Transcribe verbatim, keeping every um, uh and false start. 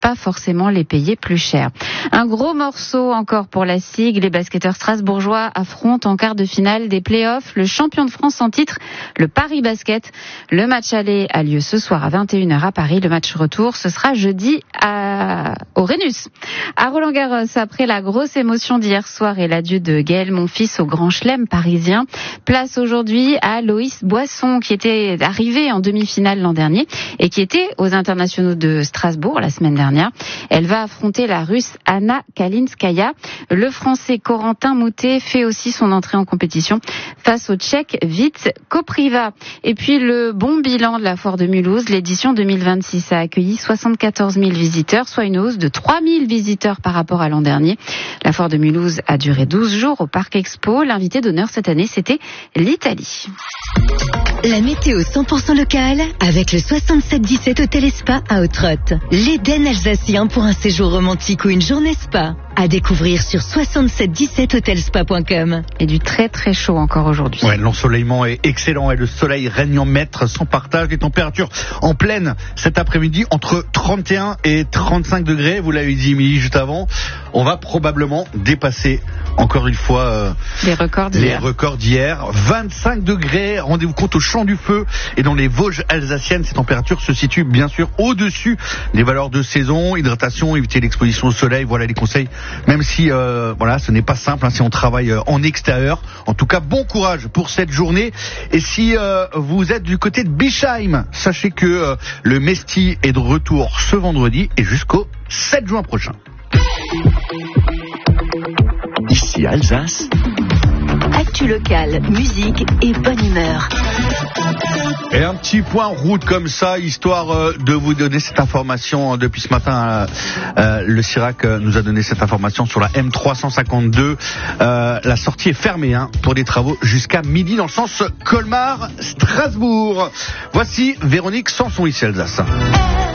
pas forcément les payer plus cher. Un gros morceau encore pour la S I G. Les basketteurs strasbourgeois affrontent en quart de finale des playoffs le champion de France en titre, le Paris Basket. Le match aller a lieu ce soir à vingt et une heures à Paris. Le match retour, ce sera jeudi à... au Rhenus. À Roland-Garros, après la grosse émotion d'hier soir et l'adieu de Gaël Monfils au Grand Chelem parisien, place aujourd'hui à Loïs Boisson, qui était arrivée en demi-finale l'an dernier et qui était aux internationaux de Strasbourg la semaine dernière. Elle va affronter la Russe Anna Kalinskaya. Le Français Corentin Moutet fait aussi son entrée en compétition face au Tchèque Vít Kopriva. Et puis le bon bilan de la Foire de Mulhouse, l'édition deux mille vingt-six a accueilli soixante-quatorze mille visiteurs, soit une hausse de trois mille visiteurs par rapport à l'an dernier. La Foire de Mulhouse a duré douze jours au Parc Expo. L'invité d'honneur cette année, c'était l'Italie. La météo cent pour cent locale avec le soixante-sept dix-sept Hôtel et Spa à Ottrott. L'Éden alsacien pour un séjour romantique ou une journée spa. À découvrir sur soixante-sept dix-sept hôtelspa point com. Et du très très chaud encore aujourd'hui. Ouais, l'ensoleillement est excellent et le soleil règne en maître sans partage. Les températures en pleine cet après-midi entre trente et un et trente-cinq degrés. Vous l'avez dit, Émilie, juste avant. On va probablement dépasser encore une fois euh, les records d'hier. Les records d'hier. vingt-cinq degrés. Rendez-vous compte au Champ du Feu et dans les Vosges alsaciennes. Ces températures se situent bien sûr au-dessus des valeurs de saison. Hydratation, éviter l'exposition au soleil. Voilà les conseils. Même si euh, voilà, ce n'est pas simple hein, si on travaille euh, en extérieur. En tout cas, bon courage pour cette journée. Et si euh, vous êtes du côté de Bischheim, sachez que euh, le Mesti est de retour ce vendredi et jusqu'au sept juin prochain. Ici Alsace. Actu locale, musique et bonne humeur. Et un petit point route comme ça, histoire euh, de vous donner cette information. Depuis ce matin, euh, euh, le Cirac nous a donné cette information sur la M trois cent cinquante-deux. Euh, la sortie est fermée hein, pour des travaux jusqu'à midi dans le sens Colmar-Strasbourg. Voici Véronique Sanson ici Alsace.